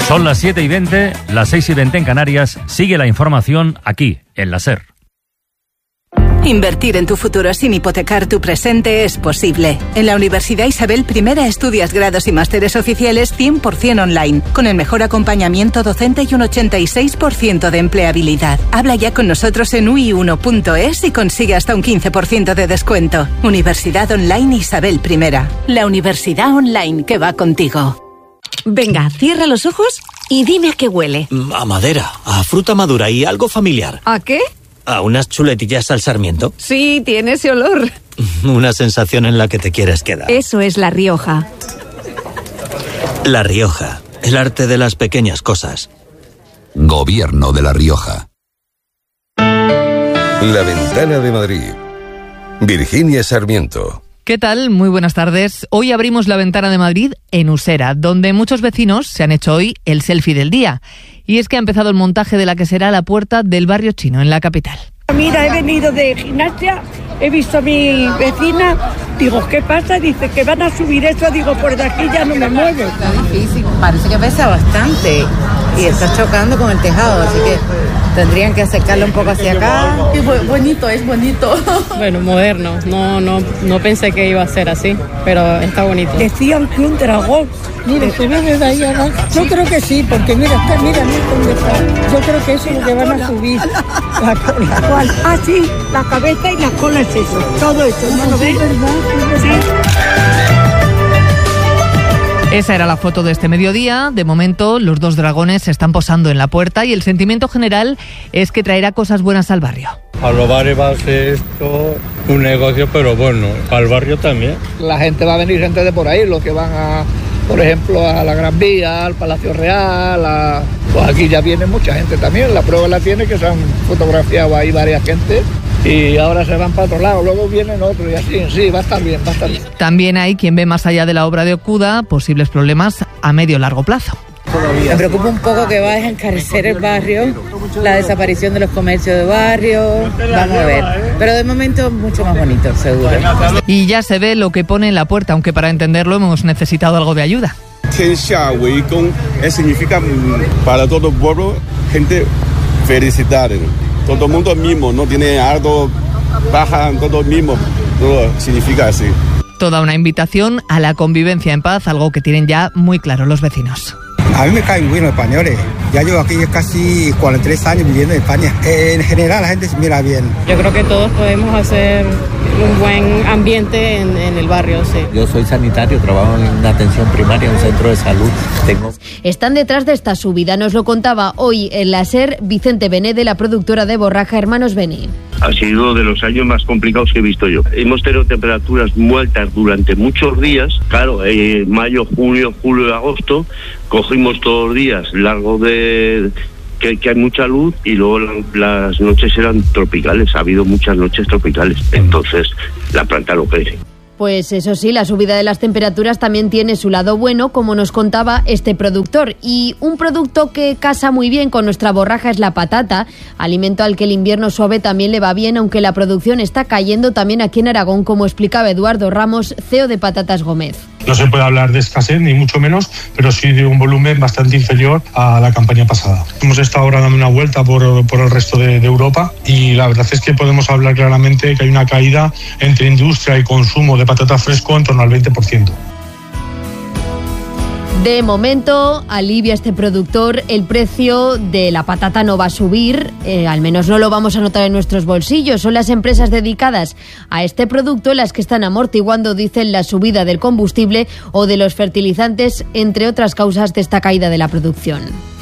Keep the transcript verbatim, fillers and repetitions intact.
Son las siete y veinte, las seis y veinte en Canarias. Sigue la información aquí, en la SER. Invertir en tu futuro sin hipotecar tu presente es posible. En la Universidad Isabel I estudias grados y másteres oficiales cien por ciento online, con el mejor acompañamiento docente y un ochenta y seis por ciento de empleabilidad. Habla ya con nosotros en u i uno punto es y consigue hasta un quince por ciento de descuento. Universidad Online Isabel I. La universidad online que va contigo. Venga, cierra los ojos y dime a qué huele. A madera, a fruta madura y algo familiar. ¿A qué? A unas chuletillas al sarmiento. Sí, tiene ese olor. Una sensación en la que te quieres quedar. Eso es La Rioja. La Rioja, el arte de las pequeñas cosas. Gobierno de La Rioja. La Ventana de Madrid. Virginia Sarmiento. ¿Qué tal? Muy buenas tardes. Hoy abrimos La Ventana de Madrid en Usera, donde muchos vecinos se han hecho hoy el selfie del día. Y es que ha empezado el montaje de la que será la puerta del barrio chino, en la capital. Mira, he venido de gimnasia, he visto a mi vecina, digo, ¿qué pasa? Dice que van a subir eso, digo, por de aquí ya no me muevo. Está difícil, parece que pesa bastante y está chocando con el tejado, así que tendrían que acercarlo un poco hacia acá. Qué bonito, es bonito. Bueno, moderno, no, no, no pensé que iba a ser así, pero está bonito. Decían que un dragón, mira, se ve desde ahí abajo. Yo creo que sí, porque mira, está, mira, mira dónde está. Yo creo que eso es lo que van a subir. La cola. ¿Cuál? Ah, sí, la cabeza y la cola es eso, todo eso, ¿no lo ves? Sí. Esa era la foto de este mediodía. De momento, los dos dragones se están posando en la puerta y el sentimiento general es que traerá cosas buenas al barrio. A los bares va a ser esto un negocio, pero bueno, al barrio también. La gente va a venir, gente de por ahí, los que van a, por ejemplo, a la Gran Vía, al Palacio Real, a, pues aquí ya viene mucha gente también. La prueba la tiene que se han fotografiado ahí varias gente. Y ahora se van para otro lado, luego vienen otros y así, sí, va a estar bien, va a estar bien. También hay quien ve más allá de la obra de Okuda posibles problemas a medio largo plazo. Me preocupa un poco que va a encarecer el barrio, la desaparición de los comercios de barrio, vamos a ver. Pero de momento mucho más bonito, seguro. Y ya se ve lo que pone en la puerta, aunque para entenderlo hemos necesitado algo de ayuda. Significa para todo el pueblo, gente, felicitar. Todo el mundo mismo, no tiene algo, baja, todo el mismo, todo significa así. Toda una invitación a la convivencia en paz, algo que tienen ya muy claro los vecinos. A mí me caen bien los españoles. Ya llevo aquí casi cuarenta y tres años viviendo en España. En general la gente se mira bien. Yo creo que todos podemos hacer un buen ambiente en, en el barrio, sí. Yo soy sanitario, trabajo en atención primaria, en un centro de salud. Tengo... Están detrás de esta subida, nos lo contaba hoy en la SER Vicente Bené, de la productora de Borraja Hermanos Bené. Ha sido de los años más complicados que he visto yo. Hemos tenido temperaturas muy altas durante muchos días. Claro, eh, mayo, junio, julio y agosto, cogimos todos los días largos de... Que, que hay mucha luz y luego la, las noches eran tropicales. Ha habido muchas noches tropicales. Entonces, la planta no crece. Pues eso sí, la subida de las temperaturas también tiene su lado bueno, como nos contaba este productor. Y un producto que casa muy bien con nuestra borraja es la patata, alimento al que el invierno suave también le va bien, aunque la producción está cayendo también aquí en Aragón, como explicaba Eduardo Ramos, C E O de Patatas Gómez. No se puede hablar de escasez, ni mucho menos, pero sí de un volumen bastante inferior a la campaña pasada. Hemos estado ahora dando una vuelta por, por el resto de, de Europa y la verdad es que podemos hablar claramente que hay una caída entre industria y consumo de patata fresco en torno al veinte por ciento. De momento, alivia este productor, el precio de la patata no va a subir, eh, al menos no lo vamos a notar en nuestros bolsillos. Son las empresas dedicadas a este producto las que están amortiguando, dicen, la subida del combustible o de los fertilizantes, entre otras causas de esta caída de la producción.